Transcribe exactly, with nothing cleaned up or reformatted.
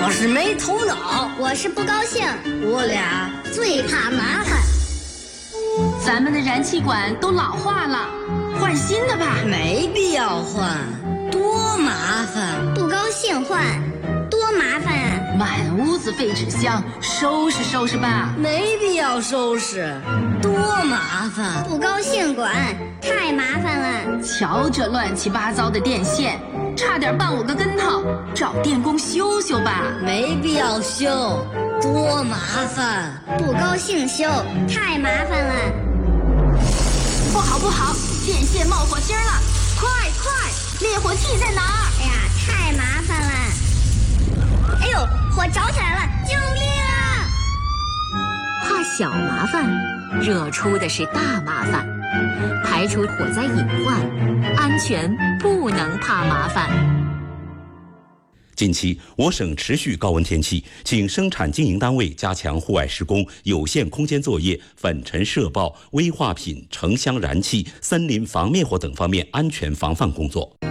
我是没头脑， 我是不高兴， 我俩最怕麻烦。 咱们的燃气管都老化了，换新的吧。 没必要换，多麻烦。 不高兴换，多麻烦啊！ 满屋子废纸箱，收拾收拾吧。 没必要收拾，多麻烦。 不高兴管，太麻烦了。 瞧这乱七八糟的电线，差点绊我个跟头，找电工修修吧。 没必要修，多麻烦。 不高兴修，太麻烦了。 不好不好，电线冒火星了！快快，灭火器在哪儿？ 哎呀，太麻烦了！哎呦，火着起来了！救命啊！ 怕小麻烦，惹出的是大麻烦。排除火灾隐患，安全不能怕麻烦。 近期，我省持续高温天气，请生产经营单位加强户外施工、有限空间作业、粉尘射爆、危化品、成箱燃气、森林防灭火等方面安全防范工作。